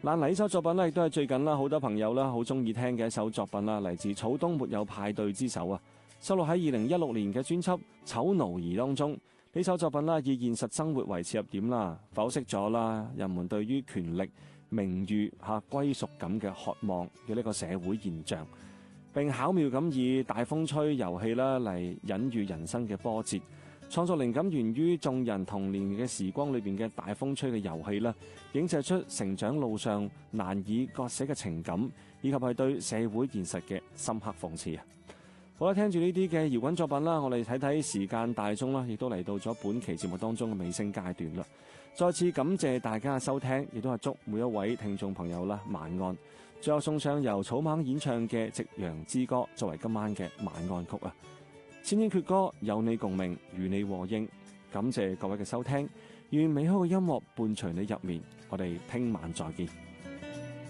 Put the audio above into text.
爛泥呢首作品呢，亦都係最近啦，好多朋友啦好中意聽嘅一首作品啦，嚟自草東沒有派對之手啊，收錄喺2016年嘅專輯《醜奴兒》當中。呢首作品啦，以現實生活為切入點啦，剖析咗啦人們對於權力、名譽、歸屬感嘅渴望嘅呢個社會現象，並巧妙咁以大風吹遊戲啦嚟隱喻人生嘅波折。創作靈感源於眾人童年嘅時光裏邊嘅大風吹嘅遊戲啦，映射出成長路上難以割捨嘅情感，以及係對社會現實嘅深刻諷刺啊！好啦，聽住呢啲嘅搖滾作品啦，我哋睇睇時間大鐘啦，亦都嚟到咗本期節目當中嘅尾聲階段啦。再次感謝大家嘅收聽，亦都係祝每一位聽眾朋友啦晚安。最後送上由草蜢演唱嘅《夕陽之歌》作為今晚嘅晚安曲啊！千千闕歌，有你共鳴，與你和應。感謝各位嘅收聽，願美好嘅音樂伴隨你入眠。我哋聽晚再見。